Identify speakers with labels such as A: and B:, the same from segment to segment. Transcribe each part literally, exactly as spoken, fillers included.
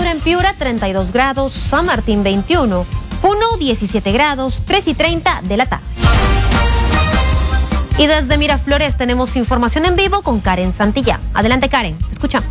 A: en Piura treinta y dos grados, San Martín veintiuno, Puno diecisiete grados, tres y treinta de la tarde. Y desde Miraflores tenemos información en vivo con Karen Santillán. Adelante, Karen, escuchamos.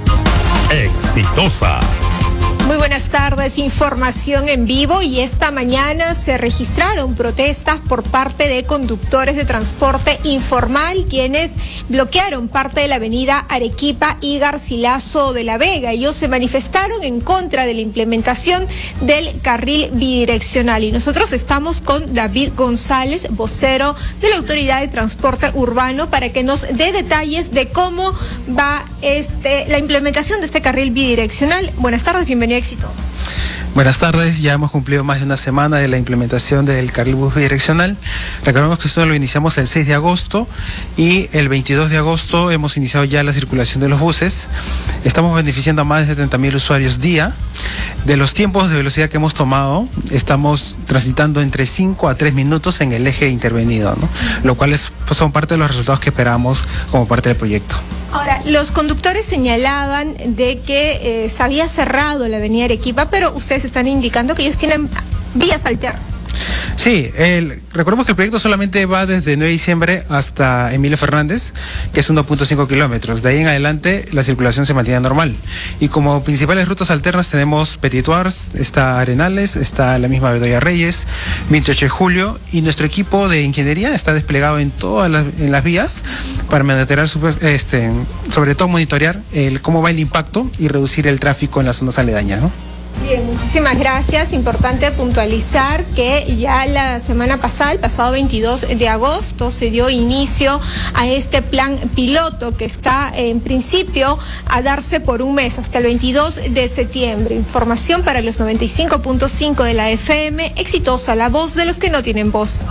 B: Exitosa.
C: Muy buenas tardes, información en vivo, y esta mañana se registraron protestas por parte de conductores de transporte informal, quienes bloquearon parte de la avenida Arequipa y Garcilaso de la Vega. Ellos se manifestaron en contra de la implementación del carril bidireccional, y nosotros estamos con David González, vocero de la Autoridad de Transporte Urbano, para que nos dé detalles de cómo va este la implementación de este carril bidireccional. Buenas tardes, bienvenido. Éxitos.
D: Buenas tardes, ya hemos cumplido más de una semana de la implementación del carril bus bidireccional. Recordemos que esto lo iniciamos el seis de agosto y el veintidós de agosto hemos iniciado ya la circulación de los buses. Estamos beneficiando a más de setenta mil usuarios día. De los tiempos de velocidad que hemos tomado, estamos transitando entre cinco a tres minutos en el eje intervenido, ¿no? Lo cual es, pues, son parte de los resultados que esperamos como parte del proyecto.
C: Ahora, los conductores señalaban de que eh, se había cerrado la avenida Arequipa, pero ustedes están indicando que ellos tienen vías alternas.
D: Sí, el, recordemos que el proyecto solamente va desde nueve de diciembre hasta Emilio Fernández, que es uno punto cinco kilómetros. De ahí en adelante la circulación se mantiene normal. Y como principales rutas alternas tenemos Petituars, está Arenales, está la misma Bedoya Reyes, veintiocho de julio, y nuestro equipo de ingeniería está desplegado en todas las, en las vías para monitorear, este, sobre todo monitorear el, cómo va el impacto y reducir el tráfico en las zonas aledañas, ¿no?
C: Bien, muchísimas gracias. Importante puntualizar que ya la semana pasada, el pasado veintidós de agosto, se dio inicio a este plan piloto que está en principio a darse por un mes, hasta el veintidós de septiembre. Información para los noventa y cinco punto cinco de la F M, Exitosa, la voz de los que no tienen voz.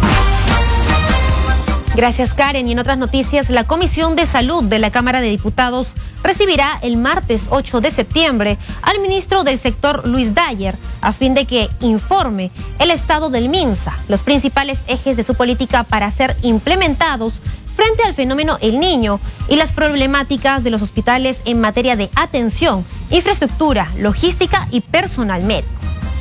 A: Gracias, Karen. Y en otras noticias, la Comisión de Salud de la Cámara de Diputados recibirá el martes ocho de septiembre al ministro del sector, Luis Dyer, a fin de que informe el estado del MINSA, los principales ejes de su política para ser implementados frente al fenómeno El Niño y las problemáticas de los hospitales en materia de atención, infraestructura, logística y personal médico.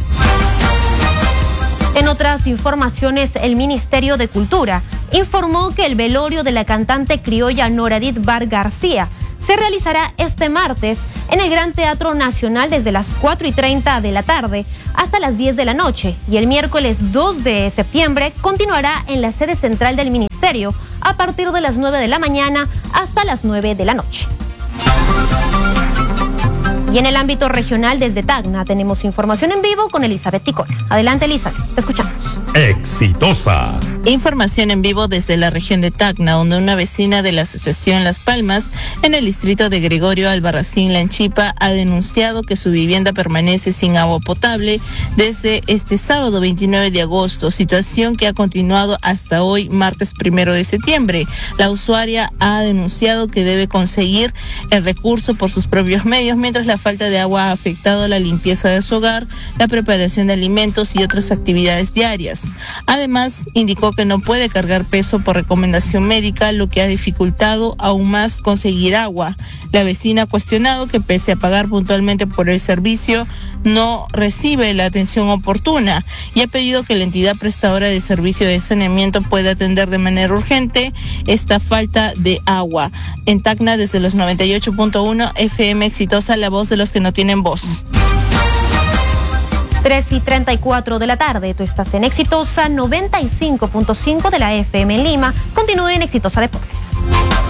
A: En otras informaciones, el Ministerio de Cultura informó que el velorio de la cantante criolla Noradit Bar García se realizará este martes en el Gran Teatro Nacional desde las cuatro y treinta de la tarde hasta las diez de la noche, y el miércoles dos de septiembre continuará en la sede central del Ministerio a partir de las nueve de la mañana hasta las nueve de la noche. Y en el ámbito regional, desde Tacna, tenemos información en vivo con Elizabeth Ticona. Adelante, Elizabeth, te escuchamos.
B: Exitosa.
E: Información en vivo desde la región de Tacna, donde una vecina de la asociación Las Palmas, en el distrito de Gregorio Albarracín Lanchipa, ha denunciado que su vivienda permanece sin agua potable desde este sábado veintinueve de agosto, situación que ha continuado hasta hoy, martes primero de septiembre. La usuaria ha denunciado que debe conseguir el recurso por sus propios medios, mientras la falta de agua ha afectado la limpieza de su hogar, la preparación de alimentos y otras actividades diarias. Además, indicó que no puede cargar peso por recomendación médica, lo que ha dificultado aún más conseguir agua. La vecina ha cuestionado que, pese a pagar puntualmente por el servicio, no recibe la atención oportuna, y ha pedido que la entidad prestadora de servicio de saneamiento pueda atender de manera urgente esta falta de agua. En Tacna, desde los noventa y ocho punto uno F M Exitosa, la voz de los que no tienen voz.
A: tres y treinta y cuatro de la tarde, tú estás en Exitosa noventa y cinco punto cinco de la F M en Lima. Continúe en Exitosa Deportes.